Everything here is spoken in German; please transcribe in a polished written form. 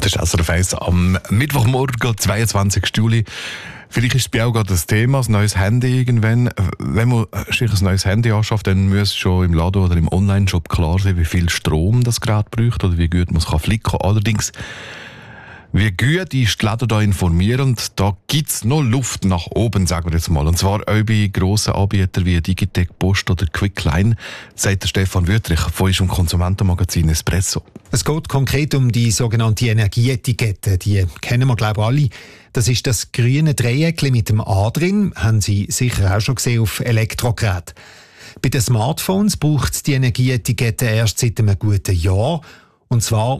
Das ist SRF 1 am Mittwochmorgen, 22. Juli. Vielleicht ist es bei auch gerade das Thema, das neues Handy irgendwann. Wenn man sich ein neues Handy anschafft, dann muss schon im Laden oder im Online-Shop klar sein, wie viel Strom das Gerät braucht oder wie gut man es flicken kann. Allerdings, wie gut ist die Läden da informierend, da gibt es noch Luft nach oben, sagen wir jetzt mal. Und zwar auch bei grossen Anbietern wie Digitec, Post oder Quickline, sagt der Stefan Wüttrich von unserem Konsumentenmagazin Espresso. Es geht konkret um die sogenannte Energieetikette. Die kennen wir, glaube ich, alle. Das ist das grüne Dreieckchen mit dem A drin. Haben Sie sicher auch schon gesehen auf Elektrogeräten. Bei den Smartphones braucht es die Energieetikette erst seit einem guten Jahr. Und zwar